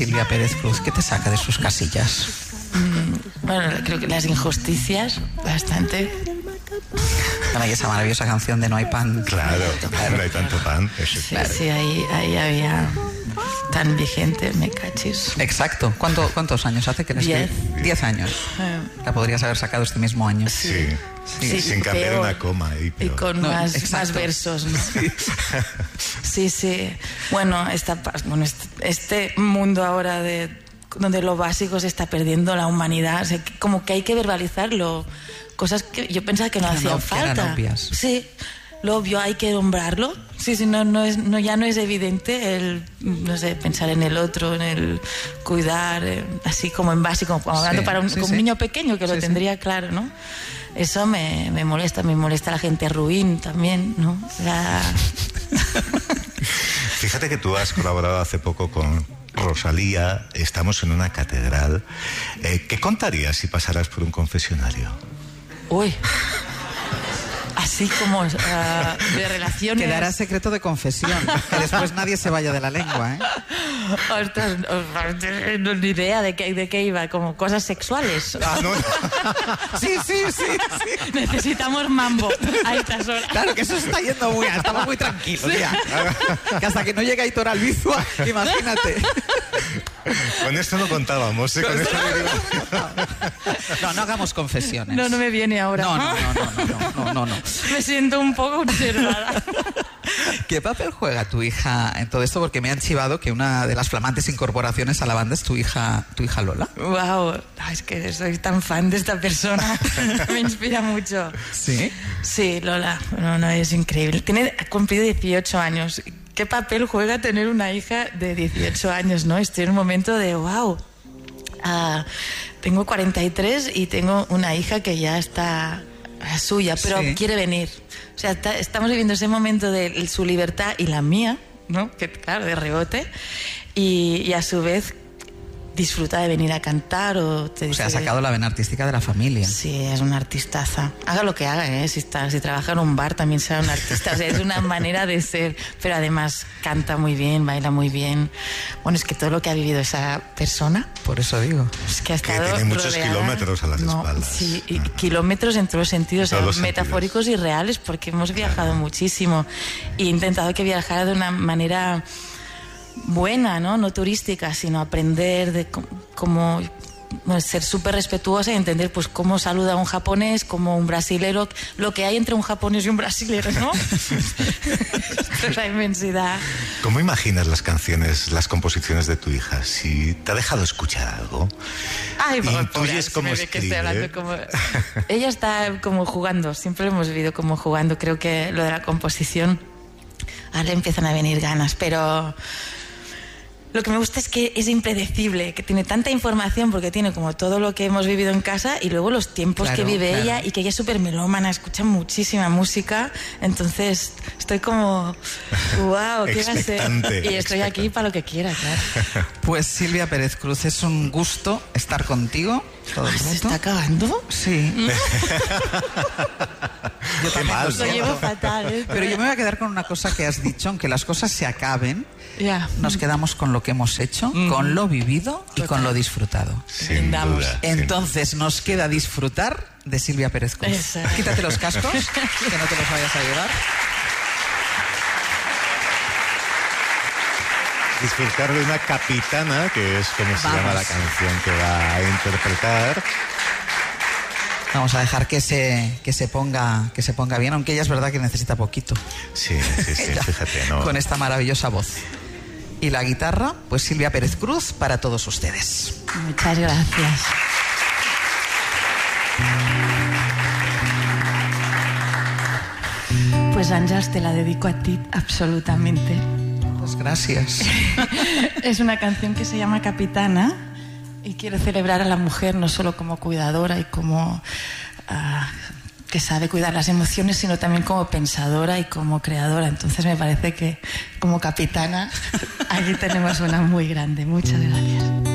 Silvia Pérez Cruz, ¿qué te saca de sus casillas? Bueno, creo que las injusticias, bastante. Bueno, y esa maravillosa canción de No hay pan. Claro, no hay tanto pan. Sí, ahí había tan vigente, me cachis. Exacto. ¿Cuántos años hace que la escribes? 10 años. La podrías haber sacado este mismo año. Sí. Sí, sin cambiar una coma. Y con más versos, ¿no? Sí. Bueno, este mundo ahora donde lo básico se está perdiendo, la humanidad, o sea, como que hay que verbalizarlo. Cosas que yo pensaba que no hacían falta. Sí, lo obvio hay que nombrarlo. Sí, ya no es evidente el, no sé, pensar en el otro, en el cuidar, así como en básico, como hablando para un niño pequeño que lo tendría claro, ¿no? Eso me molesta la gente ruin también, ¿no? Fíjate que tú has colaborado hace poco con Rosalía, estamos en una catedral. ¿Qué contarías si pasaras por un confesionario? Uy, así como de relaciones. Quedará secreto de confesión, que después nadie se vaya de la lengua, ¿eh? Ostras, no ni idea de qué iba, como cosas sexuales. No. Sí. Necesitamos mambo a estas horas. Claro que eso está yendo muy, estamos muy tranquilos ya. Que hasta que no llegue Aitor Albizua, imagínate. Con esto no contábamos, ¿eh? No hagamos confesiones. No me viene ahora. No. Me siento un poco observada. ¿Qué papel juega tu hija en todo esto? Porque me han chivado que una de las flamantes incorporaciones a la banda es tu hija Lola. Wow, es que soy tan fan de esta persona. Me inspira mucho. ¿Sí? Sí, Lola. No, es increíble. Ha cumplido 18 años. ¿Qué papel juega tener una hija de 18 años, no? Estoy en un momento de wow. Tengo 43 y tengo una hija que ya está suya, pero quiere venir. O sea, estamos viviendo ese momento de su libertad y la mía, ¿no? Que claro, de rebote. Y a su vez disfruta de venir a cantar o ha sacado la vena artística de la familia. Sí, es una artistaza. Haga lo que haga, ¿eh? Si trabaja en un bar también será una artista. O sea, es una manera de ser. Pero además canta muy bien, baila muy bien. Bueno, es que todo lo que ha vivido esa persona. Por eso digo. Es que ha estado tiene muchos rodeada, kilómetros a las espaldas. Sí, y kilómetros en todos los sentidos, metafóricos y reales, porque hemos viajado muchísimo. Y he intentado que viajara de una manera buena, no turística, sino aprender de cómo ser súper respetuosa y entender pues cómo saluda a un japonés, como un brasilero, lo que hay entre un japonés y un brasilero, ¿no? La inmensidad. ¿Cómo imaginas las canciones, las composiciones de tu hija? Si te ha dejado escuchar algo. Intuyes cómo escribe. Ella está como jugando, siempre lo hemos vivido como jugando. Creo que lo de la composición, ahora le empiezan a venir ganas, pero lo que me gusta es que es impredecible, que tiene tanta información porque tiene como todo lo que hemos vivido en casa y luego los tiempos que vive ella, y que ella es súper melómana, escucha muchísima música. Entonces estoy como, wow, ¿qué va a ser? Y estoy aquí para lo que quiera, claro. Pues Silvia Pérez Cruz, es un gusto estar contigo todo el rato. ¿Se está acabando? Sí. Yo también lo llevo fatal, ¿eh? Pero yo me voy a quedar con una cosa que has dicho: aunque las cosas se acaben, nos quedamos con lo que hemos hecho, con lo vivido y con lo disfrutado. Sin duda. Entonces nos queda disfrutar de Silvia Pérez Cruz. Exacto. Quítate los cascos, que no te los vayas a llevar. Disfrutar de una capitana, que es como se llama la canción que va a interpretar. Vamos a dejar que se ponga bien, aunque ella es verdad que necesita poquito. Sí, fíjate, ¿no? Con esta maravillosa voz. Y la guitarra, pues Silvia Pérez Cruz para todos ustedes. Muchas gracias. Pues Àngels, te la dedico a ti absolutamente. Pues gracias. Es una canción que se llama Capitana y quiero celebrar a la mujer no solo como cuidadora y como que sabe cuidar las emociones, sino también como pensadora y como creadora. Entonces me parece que como capitana aquí tenemos una muy grande. Muchas gracias.